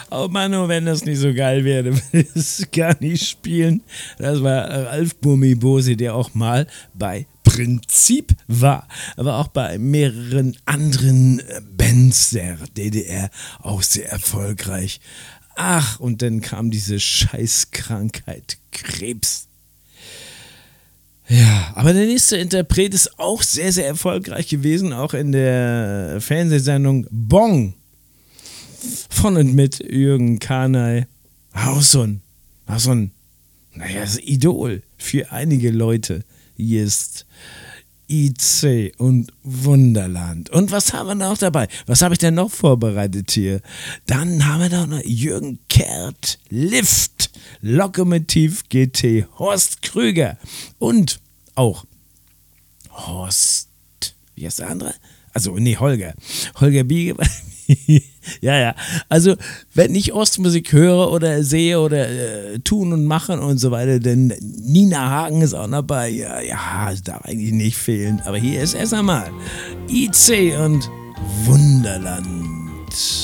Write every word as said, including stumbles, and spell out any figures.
Oh Mann, oh, wenn das nicht so geil wäre, würde ich es gar nicht spielen. Das war Ralf Bummi-Bosi, der auch mal bei Prinzip war, aber auch bei mehreren anderen Bands der D D R auch sehr erfolgreich. Ach, und dann kam diese Scheißkrankheit Krebs. Ja, aber der nächste Interpret ist auch sehr, sehr erfolgreich gewesen, auch in der Fernsehsendung Bong von und mit Jürgen Kanay. Auch so ein, auch so ein, naja, das Idol für einige Leute. Hier ist I C und Wunderland. Und was haben wir noch dabei? Was habe ich denn noch vorbereitet hier? Dann haben wir da noch Jürgen Kert, Lift, Lokomotiv G T, Horst Krüger und auch Horst, wie heißt der andere? Also, nee, Holger. Holger Biege. Ja, ja. Also, wenn ich Ostmusik höre oder sehe oder äh, tun und machen und so weiter, denn Nina Hagen ist auch dabei. Ja, ja, darf eigentlich nicht fehlen. Aber hier ist erst einmal I C und Wunderland.